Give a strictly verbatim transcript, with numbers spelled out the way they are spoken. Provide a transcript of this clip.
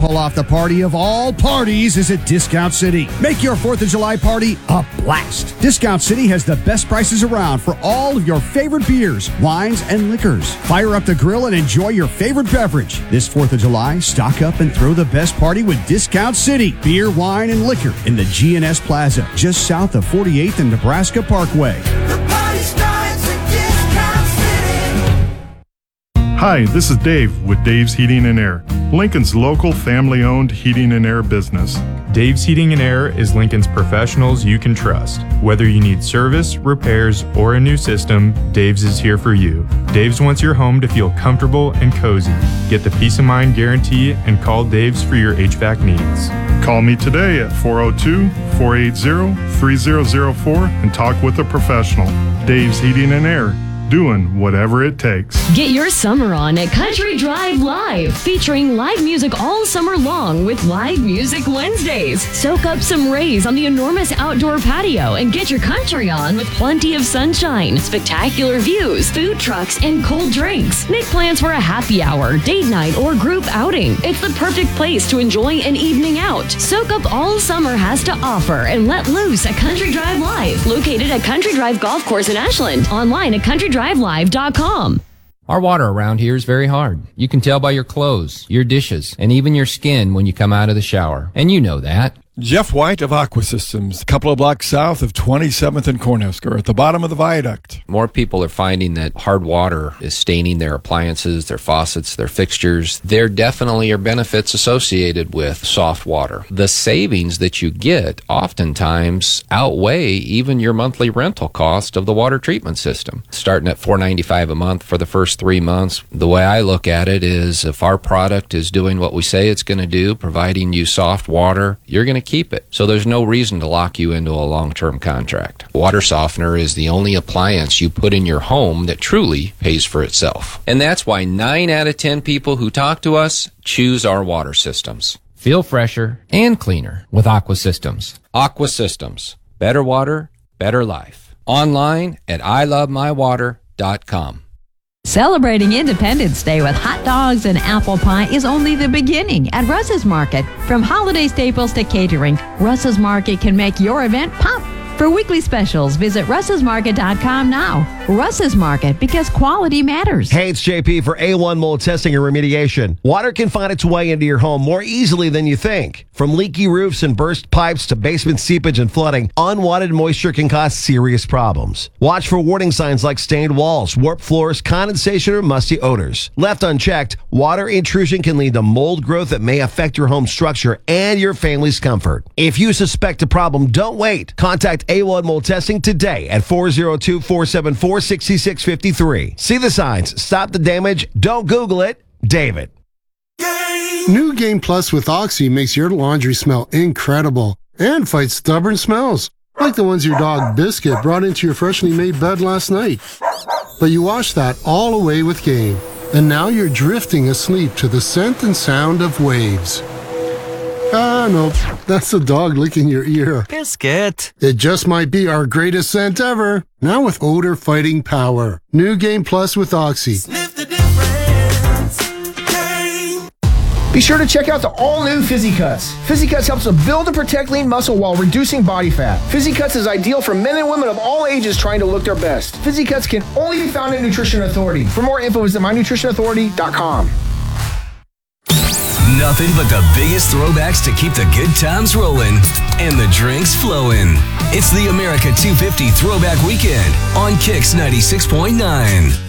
pull off the party of all parties is at Discount City. Make your fourth of July party a blast. Discount City has the best prices around for all of your favorite beers, wines, and liquors. Fire up the grill and enjoy your favorite beverage. This fourth of July, stock up and throw the best party with Discount City. Beer, wine, and liquor in the G N S Plaza, just south of forty-eighth and Nebraska Parkway. The party starts at Discount City. Hi, this is Dave with Dave's Heating and Air, Lincoln's local family-owned heating and air business. Dave's Heating and Air is Lincoln's professionals you can trust. Whether you need service, repairs, or a new system, Dave's is here for you. Dave's wants your home to feel comfortable and cozy. Get the peace of mind guarantee and call Dave's for your H V A C needs. Call me today at four oh two, four eight zero, three zero zero four and talk with a professional. Dave's Heating and Air, doing whatever it takes. Get your summer on at Country Drive Live, featuring live music all summer long with Live Music Wednesdays. Soak up some rays on the enormous outdoor patio and get your country on with plenty of sunshine, spectacular views, food trucks, and cold drinks. Make plans for a happy hour, date night, or group outing. It's the perfect place to enjoy an evening out. Soak up all summer has to offer and let loose at Country Drive Live, located at Country Drive Golf Course in Ashland. Online at country drive live dot com. Our water around here is very hard. You can tell by your clothes, your dishes, and even your skin when you come out of the shower. And you know that. Jeff White of Aqua Systems, a couple of blocks south of twenty-seventh and Cornhusker, at the bottom of the viaduct. More people are finding that hard water is staining their appliances, their faucets, their fixtures. There definitely are benefits associated with soft water. The savings that you get oftentimes outweigh even your monthly rental cost of the water treatment system. Starting at four dollars and ninety-five cents a month for the first three months, the way I look at it is if our product is doing what we say it's going to do, providing you soft water, you're going to keep it. So there's no reason to lock you into a long-term contract. Water softener is the only appliance you put in your home that truly pays for itself. And that's why nine out of ten people who talk to us choose our water systems. Feel fresher and cleaner with Aqua Systems. Aqua Systems. Better water, better life. Online at I love my water dot com. Celebrating Independence Day with hot dogs and apple pie is only the beginning at Russ's Market. From holiday staples to catering, Russ's Market can make your event pop. For weekly specials, visit russ's market dot com now. Russ's Market, because quality matters. Hey, it's J P for A one Mold Testing and Remediation. Water can find its way into your home more easily than you think. From leaky roofs and burst pipes to basement seepage and flooding, unwanted moisture can cause serious problems. Watch for warning signs like stained walls, warped floors, condensation, or musty odors. Left unchecked, water intrusion can lead to mold growth that may affect your home structure and your family's comfort. If you suspect a problem, don't wait. Contact A one Mold Testing today at four oh two, four seven four, six six five three. See the signs. Stop the damage. Don't Google it. David. New Game Plus with Oxy makes your laundry smell incredible and fights stubborn smells, like the ones your dog Biscuit brought into your freshly made bed last night. But you washed that all away with Game, and now you're drifting asleep to the scent and sound of waves. Ah, no, that's the dog licking your ear. Biscuit. It just might be our greatest scent ever. Now with odor fighting power. New Game Plus with Oxy. Sniff the difference. Game. Be sure to check out the all-new Fizzy Cuts. Fizzy Cuts helps to build and protect lean muscle while reducing body fat. Fizzy Cuts is ideal for men and women of all ages trying to look their best. Fizzy Cuts can only be found at Nutrition Authority. For more info, visit my nutrition authority dot com. Nothing but the biggest throwbacks to keep the good times rolling and the drinks flowing. It's the America two fifty Throwback Weekend on Kicks ninety-six point nine.